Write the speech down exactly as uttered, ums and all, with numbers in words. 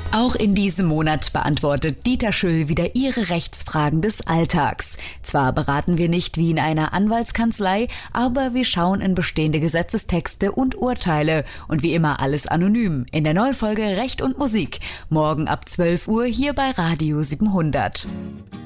Auch in diesem Monat beantwortet Dieter Schüll wieder Ihre Rechtsfragen des Alltags. Zwar beraten wir nicht wie in einer Anwaltskanzlei, aber wir schauen in bestehende Gesetzestexte und Urteile. Und wie immer alles anonym. In der neuen Folge Recht und Musik. Morgen ab zwölf Uhr hier bei Radio siebenhundert.